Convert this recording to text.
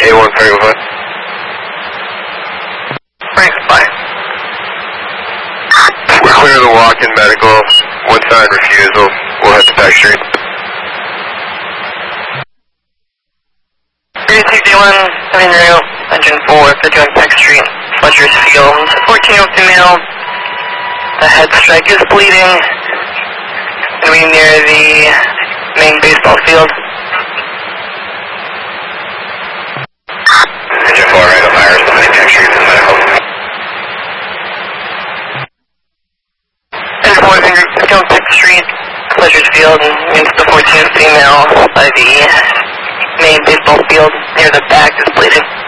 A1 Frank, bye. Frank, bye. We're clear of the walk-in medical. One side refusal. We'll head to Peck Street. 361, coming through, engine 4, for doing Peck Street, Fletcher's Field, 14-year-old female. The head strike is bleeding. Going to be near the main baseball field. Engine 4, right on fire, somebody Peck Street for the medical. Engine 4, doing Peck Street, Fletcher's Field, and means the 14-year-old female by the main baseball field near the back is bleeding.